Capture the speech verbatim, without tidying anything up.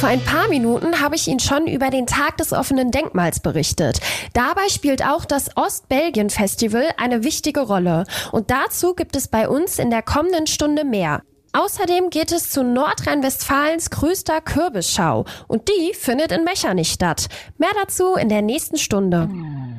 Vor ein paar Minuten habe ich Ihnen schon über den Tag des offenen Denkmals berichtet. Dabei spielt auch das Ostbelgien-Festival eine wichtige Rolle. Und dazu gibt es bei uns in der kommenden Stunde mehr. Außerdem geht es zu Nordrhein-Westfalens größter Kürbisschau. Und die findet in Mechernich statt. Mehr dazu in der nächsten Stunde.